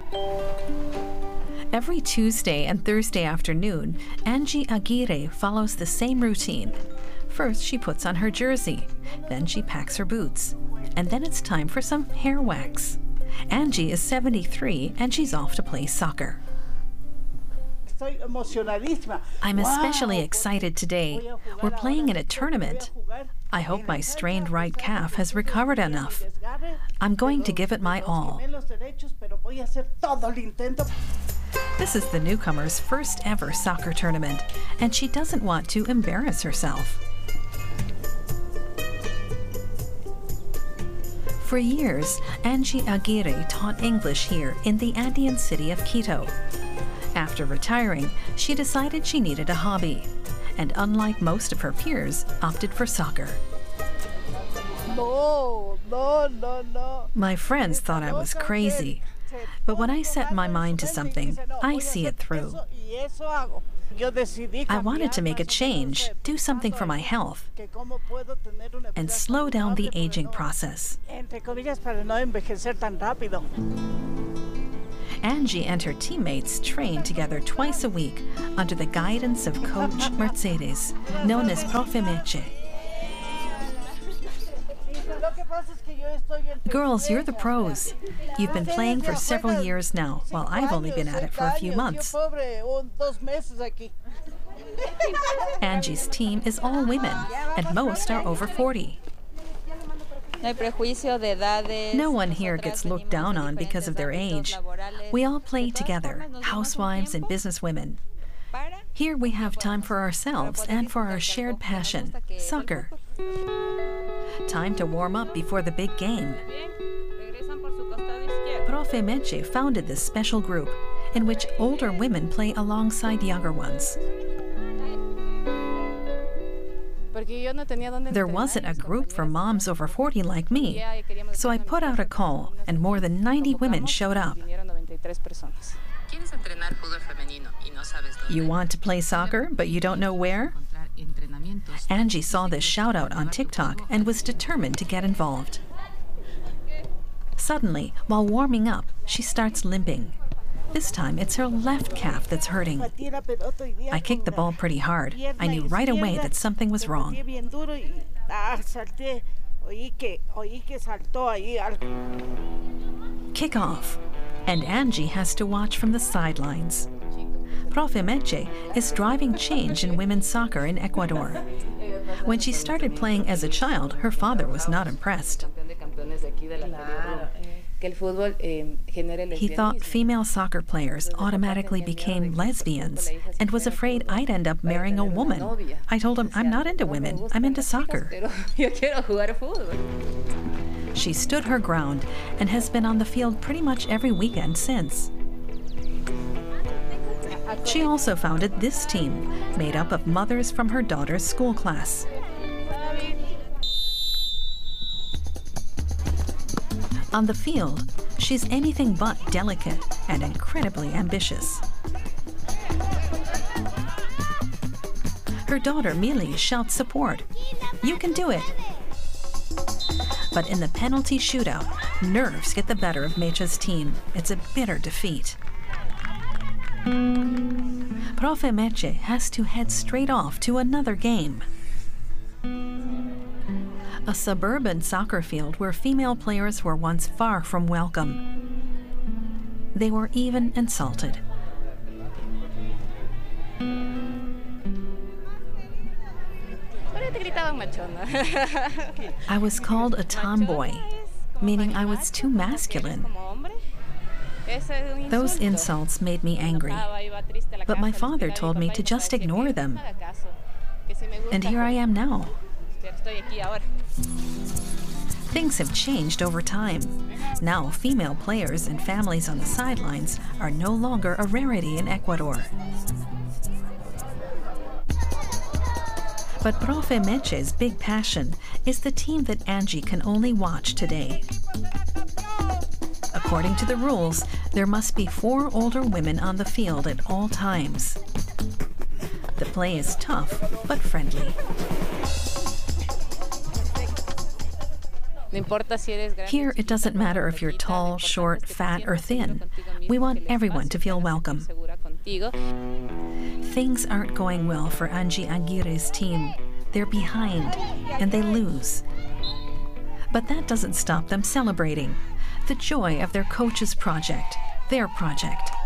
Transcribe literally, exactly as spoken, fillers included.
Every Tuesday and Thursday afternoon, Angie Aguirre follows the same routine. First, she puts on her jersey, then she packs her boots, and then it's time for some hair wax. Angie is seventy-three and she's off to play soccer. I'm especially excited today. We're playing in a tournament. I hope my strained right calf has recovered enough. I'm going to give it my all. This is the newcomer's first ever soccer tournament, and she doesn't want to embarrass herself. For years, Angie Aguirre taught English here in the Andean city of Quito. After retiring, she decided she needed a hobby, and unlike most of her peers, opted for soccer. No, no, no, no. My friends thought I was crazy, but when I set my mind to something, I see it through. I wanted to make a change, do something for my health, and slow down the aging process. Angie and her teammates train together twice a week under the guidance of Coach Mercedes, known as Profe Meche. Girls, you're the pros. You've been playing for several years now, while I've only been at it for a few months. Angie's team is all women, and most are over forty. No one here gets looked down on because of their age. We all play together, housewives and businesswomen. Here we have time for ourselves and for our shared passion, soccer. Time to warm up before the big game. Profe Meche founded this special group in which older women play alongside younger ones. There wasn't a group for moms over forty like me, so I put out a call and more than ninety women showed up. You want to play soccer, but you don't know where? Angie saw this shout out on TikTok and was determined to get involved. Suddenly, while warming up, she starts limping. This time, it's her left calf that's hurting. I kicked the ball pretty hard. I knew right away that something was wrong. Kick off, and Angie has to watch from the sidelines. Profe Meche is driving change in women's soccer in Ecuador. When she started playing as a child, her father was not impressed. He thought female soccer players automatically became lesbians and was afraid I'd end up marrying a woman. I told him, I'm not into women, I'm into soccer. She stood her ground and has been on the field pretty much every weekend since. She also founded this team, made up of mothers from her daughter's school class. On the field, she's anything but delicate and incredibly ambitious. Her daughter, Mili, shouts support. You can do it! But in the penalty shootout, nerves get the better of Meche's team. It's a bitter defeat. Profe Meche has to head straight off to another game. A suburban soccer field where female players were once far from welcome. They were even insulted. I was called a tomboy, meaning I was too masculine. Those insults made me angry, but my father told me to just ignore them. And here I am now. Things have changed over time. Now, female players and families on the sidelines are no longer a rarity in Ecuador. But Profe Meche's big passion is the team that Angie can only watch today. According to the rules, there must be four older women on the field at all times. The play is tough, but friendly. Here, it doesn't matter if you're tall, short, fat, or thin. We want everyone to feel welcome. Things aren't going well for Angie Aguirre's team. They're behind, and they lose. But that doesn't stop them celebrating the joy of their coach's project, their project.